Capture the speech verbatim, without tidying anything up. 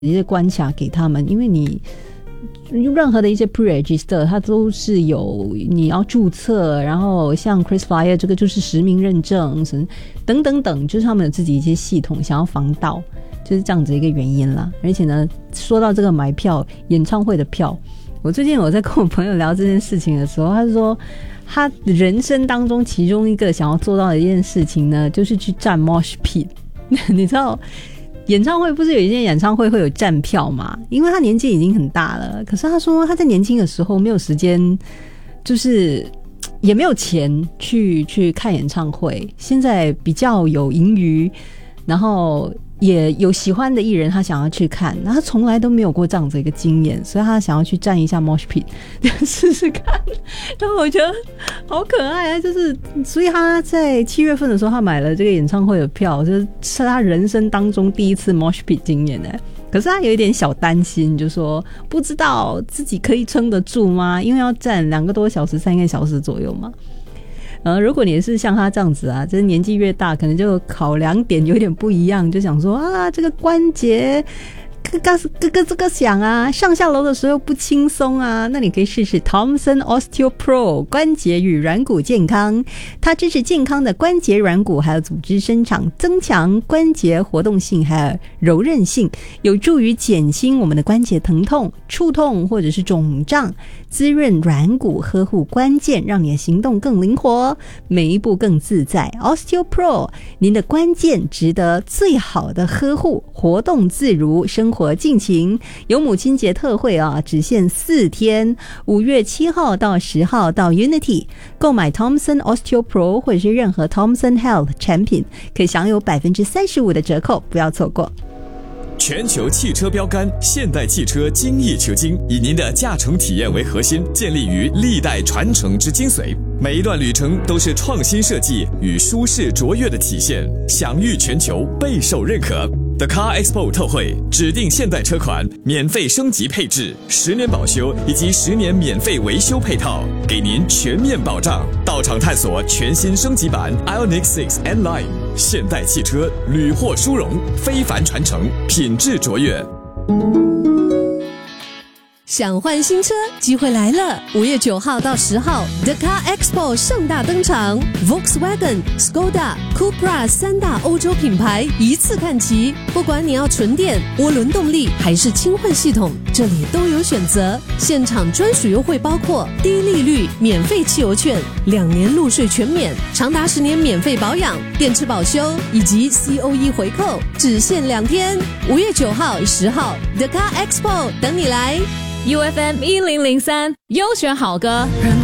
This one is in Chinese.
一些关卡给他们，因为你任何的一些 pre-register 它都是有你要注册，然后像 KrisFlyer 这个就是实名认证等等等，就是他们有自己一些系统想要防盗，就是这样子一个原因啦。而且呢，说到这个买票演唱会的票，我最近我在跟我朋友聊这件事情的时候，他说他人生当中其中一个想要做到的一件事情呢，就是去站 mosh pit 你知道演唱会不是有一些演唱会会有站票嘛？因为他年纪已经很大了，可是他说他在年轻的时候没有时间，就是也没有钱去去看演唱会。现在比较有盈余，然后也有喜欢的艺人，他想要去看，那他从来都没有过这样子一个经验，所以他想要去站一下 mosh pit 试试看。然后我觉得好可爱啊，就是所以他在七月份的时候，他买了这个演唱会的票，就是是他人生当中第一次 mosh pit 经验耶。可是他有一点小担心，就说不知道自己可以撑得住吗？因为要站两个多小时、三个小时左右嘛。呃，如果你是像他这样子啊，就是年纪越大，可能就考量点有点不一样，就想说啊，这个关节咯咯咯咯这个响啊，上下楼的时候不轻松啊，那你可以试试 Thomson Osteo Pro 关节与软骨健康，它支持健康的关节软骨还有组织生长，增强关节活动性还有柔韧性，有助于减轻我们的关节疼痛、触痛或者是肿胀，滋润软骨，呵护关键，让你的行动更灵活，每一步更自在。 Osteo Pro 您的关键值得最好的呵护，活动自如，生活尽情。有母亲节特惠啊，只限四天，五月七号到十号到 Unity 购买 Thomson Osteo Pro 或者是任何 Thomson Health 产品，可以享有 百分之三十五 的折扣，不要错过。 全球汽车标杆现代汽车精益求精，以您的驾乘体验为核心，建立于历代传承之精髓，每一段旅程都是创新设计与舒适卓越的体现，享誉全球，备受认可。The Car Expo 特惠，指定现代车款免费升级配置，十年保修以及十年免费维修配套，给您全面保障。到场探索全新升级版 Ioniq 六 N-Line， 现代汽车屡获殊荣，非凡传承，品质卓越。 想换新车，机会来了！五月九号到十号 ，The Car Expo 盛大登场 ，Volkswagen、Skoda、Cupra 三大欧洲品牌一次看齐。不管你要纯电、涡轮动力还是轻混系统，这里都有选择。现场专属优惠包括低利率、免费汽油券、两年入税全免、长达十年免费保养、电池保修以及 C O E 回扣，只限两天。五月九号、十号 ，The Car Expo 等你来。 U F M 一零零三优选好歌。